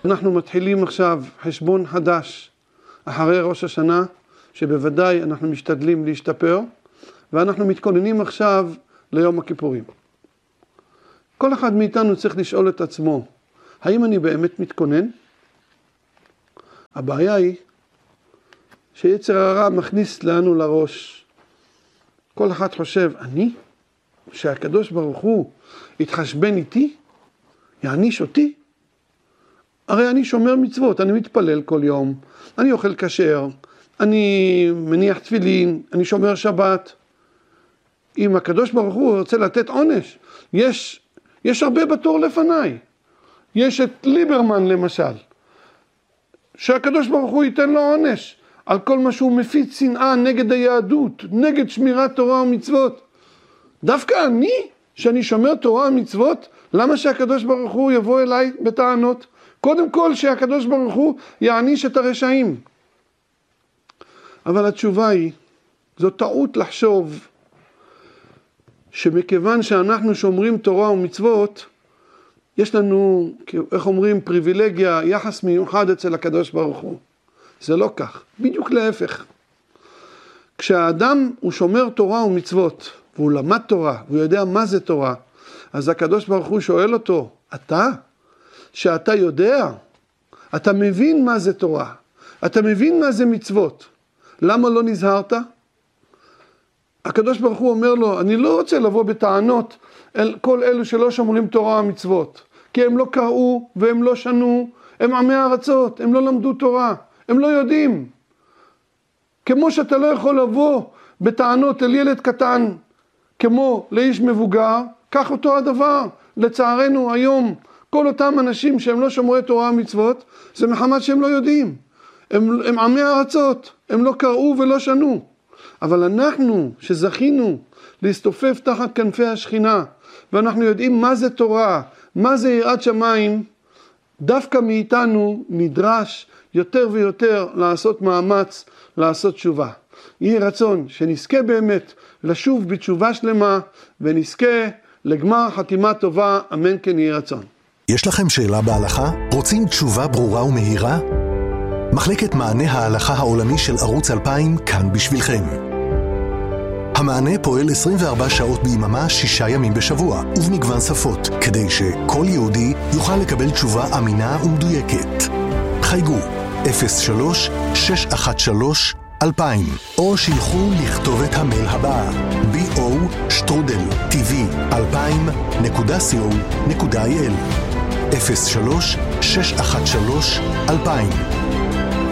אנחנו מתחילים עכשיו חשבון חדש אחרי ראש השנה, שבוודאי אנחנו משתדלים להשתפר, ואנחנו מתכוננים עכשיו ליום הכיפורים. כל אחד מאיתנו צריך לשאול את עצמו, האם אני באמת מתכונן? הבעיה היא שיצר הרע מכניס לנו לראש. כל אחד חושב, שהקדוש ברוך הוא יתחשבן איתי, יעניש אותי? הרי אני שומר מצוות, אני מתפלל כל יום, אני אוכל כשר, אני מניח תפילין, אני שומר שבת. אם הקדוש ברוך הוא רוצה לתת עונש, יש הרבה בתור לפניי. יש את ליברמן למשל, שהקדוש ברוך הוא ייתן לו עונש על כל מה שהוא מפיץ שנאה נגד היהדות, נגד שמירת תורה ומצוות. דווקא שאני שומר תורה ומצוות, למה שהקדוש ברוך הוא יבוא אליי בטענות? קודם כל שהקדוש ברוך הוא יעניש את הרשעים. אבל התשובה היא, זו טעות לחשוב שמכיוון שאנחנו שומרים תורה ומצוות, יש לנו, איך אומרים, פריבילגיה, יחס מיוחד אצל הקדוש ברוך הוא. זה לא כך, בדיוק להפך. כשהאדם הוא שומר תורה ומצוות, והוא למד תורה, והוא יודע מה זה תורה, אז הקדוש ברוך הוא שואל אותו, שאתה יודע, אתה מבין מה זה תורה, אתה מבין מה זה מצוות, למה לא נזהרת? הקדוש ברוך הוא אומר לו, אני לא רוצה לבוא בטענות אל כל אלו שלא שומרים תורה ומצוות, כי הם לא קראו והם לא שנו, הם עמי ארצות, הם לא למדו תורה, הם לא יודעים. כמו שאתה לא יכול לבוא בטענות אל ילד קטן, כמו לאיש מבוגר, כך אותו הדבר. לצערנו היום, כל אותם אנשים שהם לא שומרי תורה ומצוות, זה מחמת שהם לא יודעים. הם עמי ארצות, הם לא קראו ולא שנו. אבל אנחנו שזכינו להסתופף תחת כנפי השכינה, ואנחנו יודעים מה זה תורה, מה זה יראת שמיים, דווקא מאיתנו נדרש יותר ויותר לעשות מאמץ, לעשות תשובה. יהי רצון שנזכה באמת לשוב בתשובה שלמה, ונזכה לגמר חתימה טובה, אמן כן יהי רצון. יש לכם שאלה בהלכה? רוצים תשובה ברורה ומהירה? מחלקת מענה ההלכה העולמי של ערוץ 2000 כאן בשבילכם. המענה פועל 24 שעות ביממה, 6 ימים בשבוע, ובמגוון שפות, כדי שכל יהודי יוכל לקבל תשובה אמינה ומדויקת. חייגו 03-613-2000, או שילחו לכתובת המייל הבאה, bo@tv2000.co.il 03-613-2000.